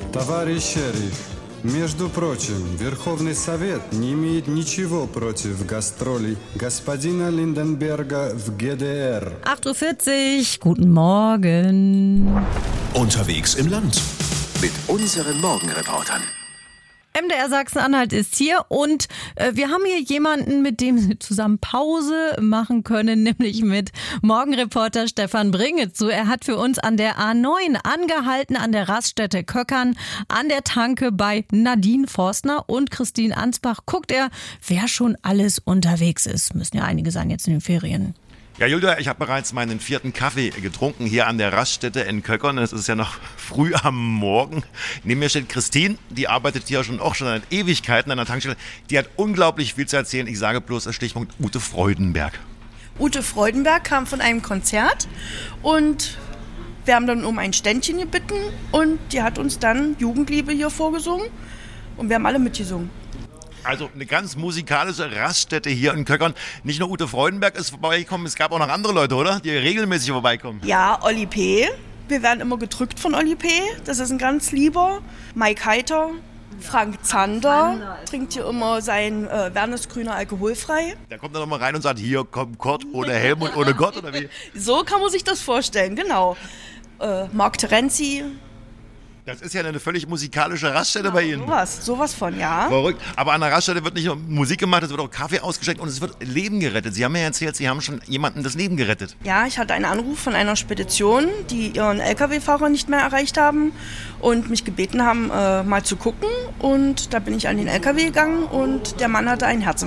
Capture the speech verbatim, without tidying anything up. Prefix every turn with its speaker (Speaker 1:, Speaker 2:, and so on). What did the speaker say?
Speaker 1: Товарищ шериф, между прочим, Верховный Совет не имеет ничего против гастролей господина Lindenberger в G D R.
Speaker 2: acht Uhr vierzig, guten Morgen.
Speaker 3: Unterwegs im Land mit unseren Morgenreportern.
Speaker 2: M D R Sachsen-Anhalt ist hier und äh, wir haben hier jemanden, mit dem Sie zusammen Pause machen können, nämlich mit Morgenreporter Stefan Bringetzu. Er hat für uns an der A neun angehalten, an der Raststätte Köckern, an der Tanke bei Nadine Forstner und Christine Ansbach. Guckt er, wer schon alles unterwegs ist. Müssen ja einige sein jetzt in den Ferien.
Speaker 4: Ja, Julia, ich habe bereits meinen vierten Kaffee getrunken hier an der Raststätte in Köckern. Es ist ja noch früh am Morgen. Neben mir steht Christine, die arbeitet hier schon auch schon seit Ewigkeiten an der Tankstelle. Die hat unglaublich viel zu erzählen. Ich sage bloß das Stichpunkt Ute Freudenberg.
Speaker 5: Ute Freudenberg kam von einem Konzert und wir haben dann um ein Ständchen gebeten und die hat uns dann Jugendliebe hier vorgesungen und wir haben alle mitgesungen.
Speaker 4: Also eine ganz musikalische Raststätte hier in Köckern. Nicht nur Ute Freudenberg ist vorbeigekommen, es gab auch noch andere Leute, oder? Die regelmäßig vorbeikommen.
Speaker 5: Ja, Olli P. Wir werden immer gedrückt von Olli P. Das ist ein ganz lieber. Mike Heiter, Frank Zander trinkt hier immer sein äh, Wernesgrüner alkoholfrei.
Speaker 4: Der kommt dann nochmal rein und sagt, hier kommt Kurt ohne Helm und ohne Gott, oder wie?
Speaker 5: So kann man sich das vorstellen, genau. Äh, Marc Terenzi.
Speaker 4: Das ist ja eine völlig musikalische Raststätte bei Ihnen.
Speaker 5: Sowas, sowas von, ja.
Speaker 4: Verrückt. Aber an der Raststätte wird nicht nur Musik gemacht, es wird auch Kaffee ausgeschenkt und es wird Leben gerettet. Sie haben mir erzählt, Sie haben schon jemandem das Leben gerettet.
Speaker 5: Ja, ich hatte einen Anruf von einer Spedition, die ihren L K W-Fahrer nicht mehr erreicht haben und mich gebeten haben, äh, mal zu gucken. Und da bin ich an den L K W gegangen und der Mann hatte einen Herzinfarkt.